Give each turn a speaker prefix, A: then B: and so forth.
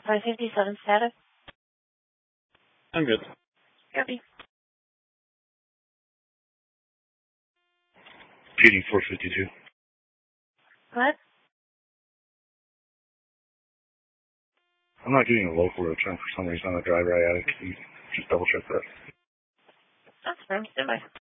A: 557 status.
B: I'm good.
A: Copy.
B: PD 452.
A: What?
B: I'm not getting a local return for some reason on the driver I added. Can you just double check that?
A: That's fine. Stand by.